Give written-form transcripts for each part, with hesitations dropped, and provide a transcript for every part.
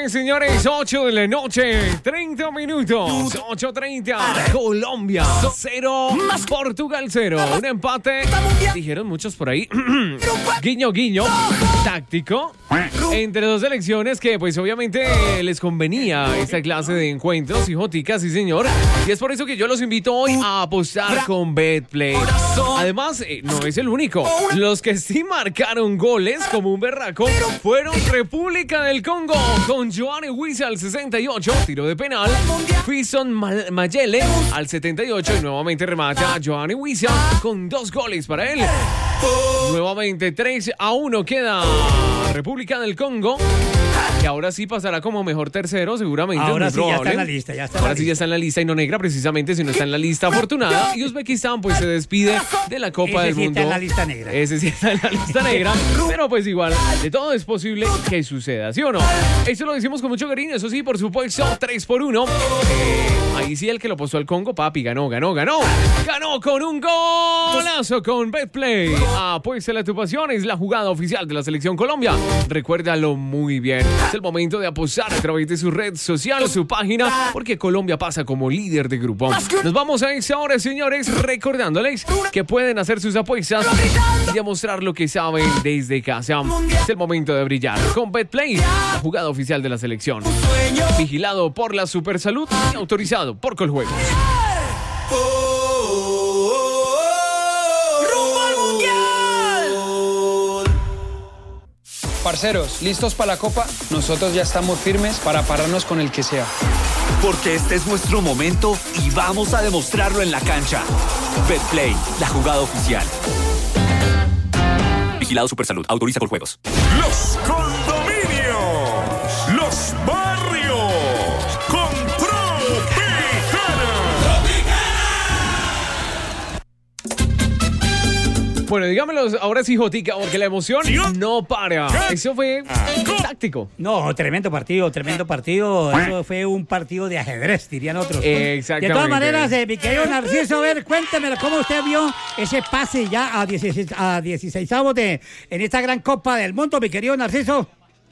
Señores, señores, 8 de la noche, 30 minutos, 8:30, Colombia 0, Portugal 0, un empate, dijeron muchos por ahí, guiño, guiño, táctico, entre dos selecciones que pues obviamente les convenía esta clase de encuentros, hijoticas, sí señor, y es por eso que yo los invito hoy a apostar con Betplay. Además, no es el único, los que sí marcaron goles como un berraco fueron República del Congo con Giovanni Wissa al 68, tiro de penal, Fiston Mayele al 78 y nuevamente remata Giovanni Wissa con 2 goles para él. Nuevamente 3-1 queda República del Congo, que ahora sí pasará como mejor tercero, seguramente. Ahora es sí, muy ya probable. está en la lista. Ahora sí ya está en la lista y no negra, precisamente, sino está en la lista afortunada. Y Uzbekistán pues se despide de la Copa del Mundo. Ese sí está en la lista negra. Ese sí está en la lista negra. Pero pues igual, de todo es posible que suceda, ¿sí o no? Eso lo decimos con mucho cariño, eso sí, por supuesto, 3-1. Ahí sí el que lo apostó al Congo, papi, ganó. Ganó con un golazo con Betplay. Apuéstale a tu pasión, es la jugada oficial de la Selección Colombia. Recuérdalo muy bien. Es el momento de apostar a través de su red social, su página, porque Colombia pasa como líder de grupo. Nos vamos a esa hora, señores, recordándoles que pueden hacer sus apuestas y demostrar lo que saben desde casa. Es el momento de brillar con Betplay, la jugada oficial de la selección. Vigilado por la Supersalud y autorizado por Coljuegos. Parceros, ¿listos para la Copa? Nosotros ya estamos firmes para pararnos con el que sea. Porque este es nuestro momento y vamos a demostrarlo en la cancha. Betplay, la jugada oficial. Vigilado Supersalud, autoriza Coljuegos. Los condominios, los barrios, con Tropicana. Bueno, dígamelos ahora sí, Jotica, porque la emoción no para. Eso fue táctico. No, tremendo partido. Eso fue un partido de ajedrez, dirían otros. Exactamente. De todas maneras, mi querido Narciso, a ver, cuénteme cómo usted vio ese pase ya a 16avos en esta gran Copa del Mundo, mi querido Narciso.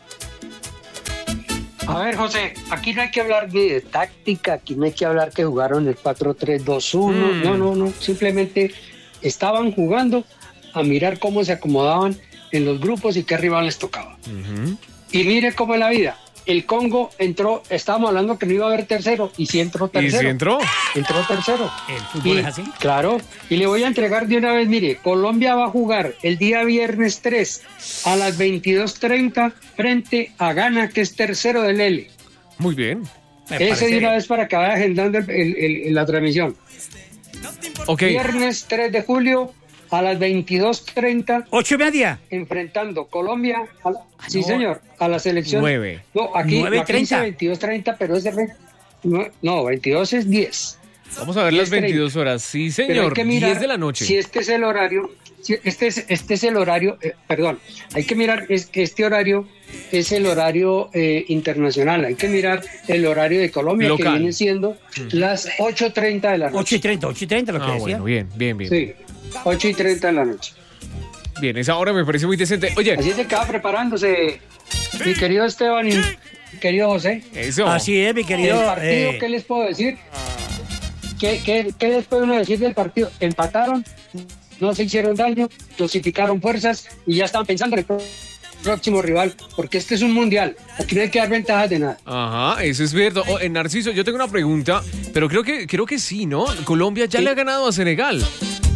A ver, José, aquí no hay que hablar de táctica, aquí no hay que hablar que jugaron el 4-3-2-1, no, simplemente estaban jugando a mirar cómo se acomodaban en los grupos y qué rival les tocaba. Y mire cómo es la vida. El Congo entró, estábamos hablando que no iba a haber tercero, y sí entró tercero. ¿Y sí entró? Entró tercero. ¿El fútbol es así? Claro, y le voy a entregar de una vez, mire, Colombia va a jugar el día viernes 3 a las 22:30 frente a Ghana, que es tercero del L. Muy bien. Ese de una vez para que vaya agendando la transmisión. Ok. Viernes 3 de julio a las 22:30. 8:30. Enfrentando Colombia. Sí, señor. A la selección. 9. No, aquí 9:30. 22:30, pero es de... No, 22 es 10. Vamos a ver las 22 horas. Sí, señor. 10 de la noche. Si este es el horario... Este es el horario... perdón. Hay que mirar que este horario es el horario internacional. Hay que mirar el horario de Colombia, local, que viene siendo las 8:30 de la noche. 8:30 lo que decía. Bueno, bien. Sí, 8:30 de la noche. Bien, esa hora me parece muy decente. Oye. Así es de que va preparándose mi querido Esteban y mi querido José. Eso. Así es, mi querido. El partido, ¿qué les puedo decir? ¿Qué les puede uno decir del partido? Empataron, no se hicieron daño, dosificaron fuerzas y ya estaban pensando en el próximo rival, porque este es un mundial, aquí no hay que dar ventajas de nada. Ajá, eso es cierto. Narciso, yo tengo una pregunta, pero creo que sí, ¿no? Colombia ya le ha ganado a Senegal.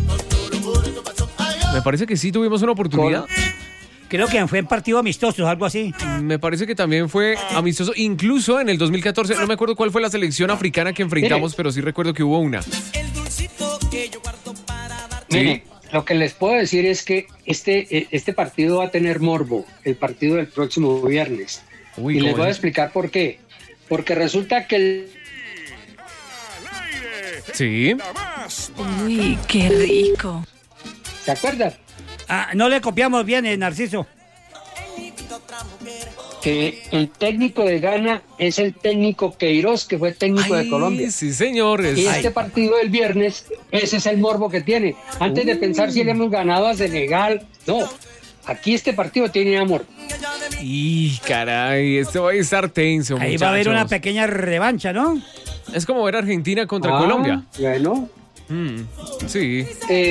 Me parece que sí tuvimos una oportunidad. Creo que fue en partido amistoso, algo así. Me parece que también fue amistoso, incluso en el 2014, no me acuerdo cuál fue la selección africana que enfrentamos, pero sí recuerdo que hubo una. Mire, lo que les puedo decir es que este partido va a tener morbo, el partido del próximo viernes. Uy, y les voy a explicar por qué. Porque resulta que Sí. Uy, qué rico. ¿Se acuerdan? No le copiamos bien, Narciso. Que el técnico de Ghana es el técnico Queiroz, que fue técnico de Colombia. Sí, señor. Y este partido del viernes, ese es el morbo que tiene. Antes de pensar si le hemos ganado a Senegal, no. aquí este partido tiene amor. Y caray, esto va a estar tenso, Ahí muchachos. va a haber una pequeña revancha, ¿no? Es como ver Argentina contra Colombia. Bueno. Sí.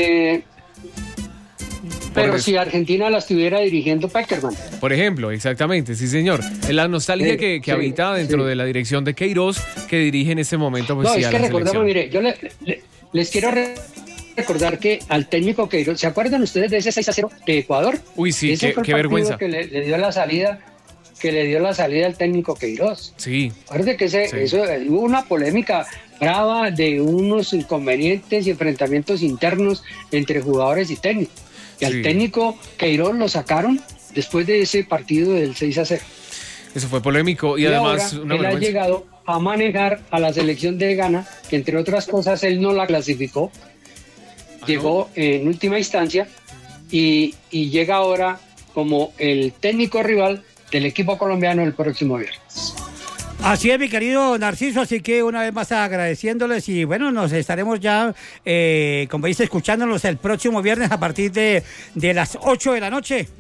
Pero Por si Argentina la estuviera dirigiendo Peckerman. Por ejemplo, exactamente, sí señor. Es la nostalgia que sí, habita dentro sí. de la dirección de Queiroz, que dirige en este momento pues, No, sí, es a que la recordamos, selección. mire, yo les quiero recordar que al técnico Queiroz, ¿se acuerdan ustedes de ese 6-0 de Ecuador? Uy, sí, Ese fue el qué partido vergüenza. que le dio la salida al técnico Queiroz. Sí. Acuérdate que eso, hubo una polémica brava de unos inconvenientes y enfrentamientos internos entre jugadores y técnicos. Y al técnico Queiroz lo sacaron después de ese partido del 6-0. Eso fue polémico y además ahora una él ha vergüenza. llegado a manejar a la selección de Ghana, que entre otras cosas él no la clasificó. Llegó en última instancia y llega ahora como el técnico rival del equipo colombiano el próximo viernes. Así es, mi querido Narciso, así que una vez más agradeciéndoles y bueno, nos estaremos ya, como dice, escuchándonos el próximo viernes a partir de las 8 de la noche.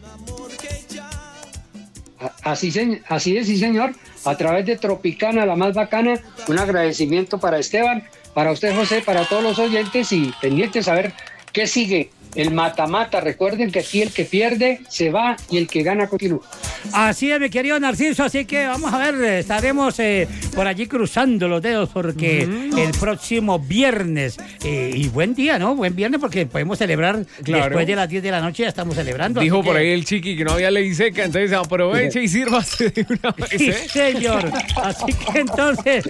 Así es, sí señor, a través de Tropicana, la más bacana, un agradecimiento para Esteban, para usted José, para todos los oyentes y pendientes a ver qué sigue. El mata-mata, recuerden que aquí el que pierde se va y el que gana continúa. Así es, mi querido Narciso, así que vamos a ver, estaremos por allí cruzando los dedos porque el próximo viernes, y buen día, ¿no? Buen viernes porque podemos celebrar después de las 10 de la noche, ya estamos celebrando. Dijo por ahí el Chiqui que no había ley seca, entonces aproveche y sírvase de una vez, Sí, señor. Así que entonces,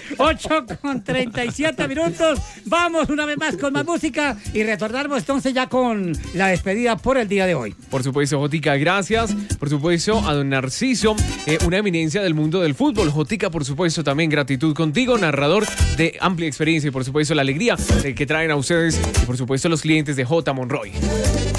8:37, vamos una vez más con más música y retornamos entonces ya con la despedida por el día de hoy. Por supuesto, Jotica, gracias. Por supuesto, a don Narciso, una eminencia del mundo del fútbol. Jotica, por supuesto, también gratitud contigo, narrador de amplia experiencia y por supuesto la alegría que traen a ustedes y por supuesto los clientes de J. Monroy.